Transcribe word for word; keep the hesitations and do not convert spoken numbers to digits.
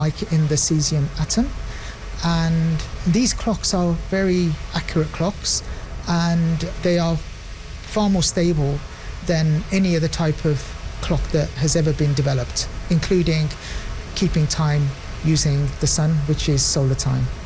like in the cesium atom. And these clocks are very accurate clocks, and they are far more stable than any other type of clock that has ever been developed, including keeping time using the sun, which is solar time.